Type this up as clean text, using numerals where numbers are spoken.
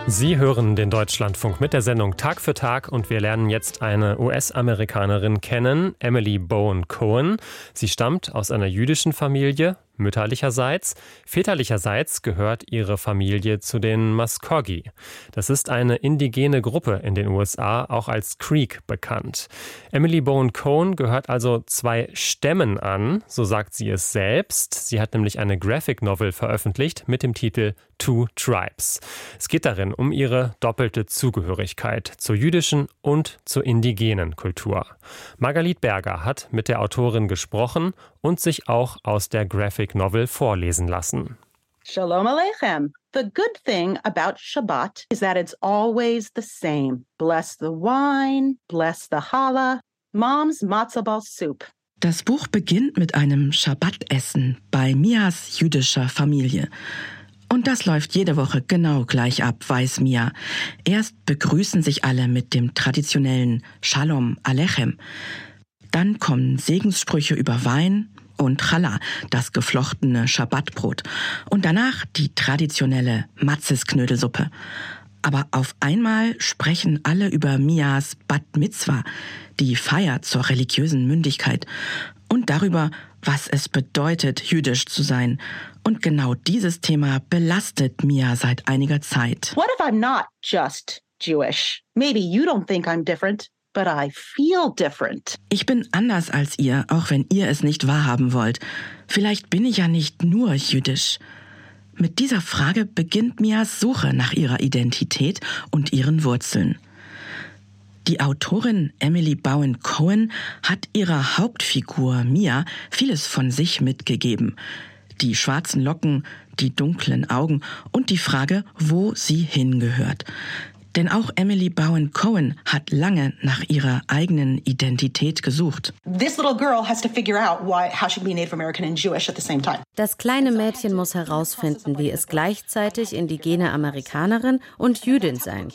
Sie hören den Deutschlandfunk mit der Sendung Tag für Tag und wir lernen jetzt eine US-Amerikanerin kennen, Emily Bowen Cohen. Sie stammt aus einer jüdischen Familie, mütterlicherseits. Väterlicherseits gehört ihre Familie zu den Muskogee. Das ist eine indigene Gruppe in den USA, auch als Creek bekannt. Emily Bowen Cohen gehört also 2 Stämmen an, so sagt sie es selbst. Sie hat nämlich eine Graphic Novel veröffentlicht mit dem Titel Two Tribes. Es geht darin um ihre doppelte Zugehörigkeit zur jüdischen und zur indigenen Kultur. Margalit Berger hat mit der Autorin gesprochen und sich auch aus der Graphic Novel vorlesen lassen. Shalom Aleichem. The good thing about Shabbat is that it's always the same. Bless the wine, bless the challah, Mom's matzo ball soup. Das Buch beginnt mit einem Schabbatessen bei Mias jüdischer Familie. Und das läuft jede Woche genau gleich ab, weiß Mia. Erst begrüßen sich alle mit dem traditionellen Shalom Aleichem. Dann kommen Segenssprüche über Wein und Challah, das geflochtene Schabbatbrot. Und danach die traditionelle Matzes-Knödelsuppe. Aber auf einmal sprechen alle über Mias Bat Mitzvah, die Feier zur religiösen Mündigkeit, und darüber, was es bedeutet, jüdisch zu sein. Und genau dieses Thema belastet Mia seit einiger Zeit. What if I'm not just Jewish? Maybe you don't think I'm different, but I feel different. Ich bin anders als ihr, auch wenn ihr es nicht wahrhaben wollt. Vielleicht bin ich ja nicht nur jüdisch. Mit dieser Frage beginnt Mias Suche nach ihrer Identität und ihren Wurzeln. Die Autorin Emily Bowen Cohen hat ihrer Hauptfigur Mia vieles von sich mitgegeben. Die schwarzen Locken, die dunklen Augen und die Frage, wo sie hingehört. Denn auch Emily Bowen Cohen hat lange nach ihrer eigenen Identität gesucht. This little girl has to figure out how she can be Native American and Jewish at the same time. Das kleine Mädchen muss herausfinden, wie es gleichzeitig indigene Amerikanerin und Jüdin sein